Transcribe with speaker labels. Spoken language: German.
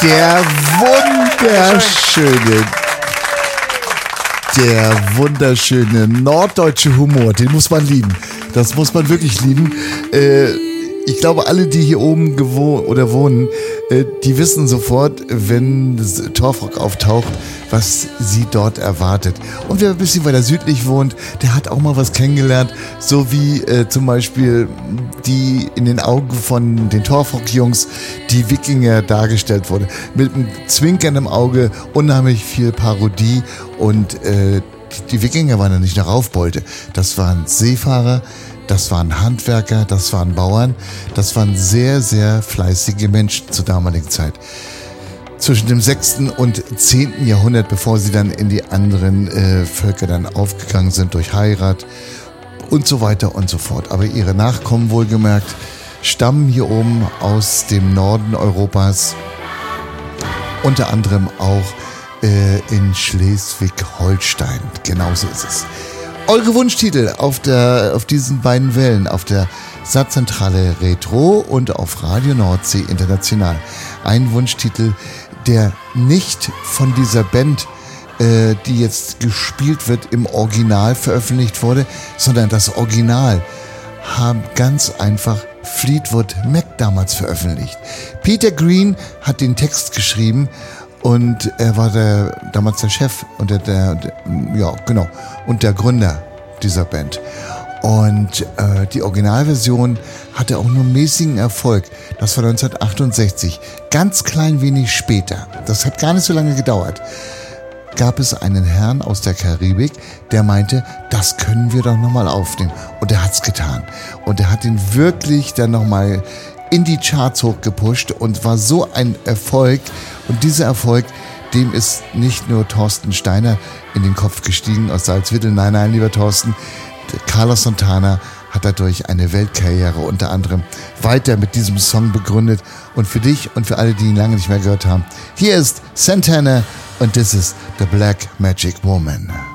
Speaker 1: Der wunderschöne norddeutsche Humor, den muss man lieben. Das muss man wirklich lieben. Ich glaube, alle, die hier oben wohnen, die wissen sofort, wenn Torfrock auftaucht, was sie dort erwartet. Und wer ein bisschen weiter südlich wohnt, der hat auch mal was kennengelernt, so wie zum Beispiel die in den Augen von den Torfrock-Jungs die Wikinger dargestellt wurde. Mit einem Zwinkern im Auge, unheimlich viel Parodie und die Wikinger waren ja nicht nur Raufbeute, das waren Seefahrer, das waren Handwerker, das waren Bauern, das waren sehr, sehr fleißige Menschen zur damaligen Zeit. Zwischen dem 6. und 10. Jahrhundert, bevor sie dann in die anderen Völker dann aufgegangen sind durch Heirat und so weiter und so fort. Aber ihre Nachkommen, wohlgemerkt, stammen hier oben aus dem Norden Europas, unter anderem auch in Schleswig-Holstein. Genauso ist es. Eure Wunschtitel auf diesen beiden Wellen, auf der Satzzentrale Retro und auf Radio Nordsee International. Ein Wunschtitel, der nicht von dieser Band, die jetzt gespielt wird, im Original veröffentlicht wurde, sondern das Original haben ganz einfach Fleetwood Mac damals veröffentlicht. Peter Green hat den Text geschrieben und er war damals der Chef und der Gründer dieser Band. Und die Originalversion hatte auch nur mäßigen Erfolg. Das war 1968. Ganz klein wenig später, das hat gar nicht so lange gedauert, gab es einen Herrn aus der Karibik, der meinte, das können wir doch nochmal aufnehmen. Und er hat's getan. Und er hat ihn wirklich dann nochmal in die Charts hochgepusht und war so ein Erfolg. Und dieser Erfolg, dem ist nicht nur Thorsten Steiner in den Kopf gestiegen aus Salzwedel. Nein, lieber Thorsten, Carlos Santana hat dadurch eine Weltkarriere unter anderem weiter mit diesem Song begründet. Und für dich und für alle, die ihn lange nicht mehr gehört haben, hier ist Santana und this is The Black Magic Woman.